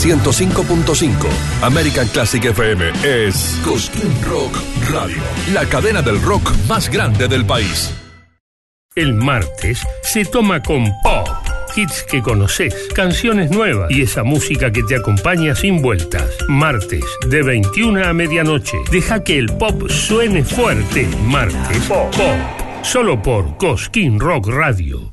105.5. American Classic FM es Cosquín Rock Radio, la cadena del rock más grande del país. El martes se toma con pop. Hits que conoces, canciones nuevas y esa música que te acompaña sin vueltas. Martes, de 21 a medianoche. Deja que el pop suene fuerte. Martes, pop. Solo por Cosquín Rock Radio.